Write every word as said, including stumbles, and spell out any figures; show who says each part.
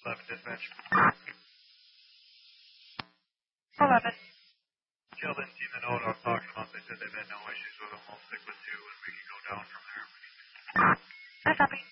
Speaker 1: eleven dispatch.
Speaker 2: eleven.
Speaker 1: Jill didn't see the note. I was talking to them. They said they've had no issues with them. We'll stick with two, and we can go down from there.
Speaker 2: That's something.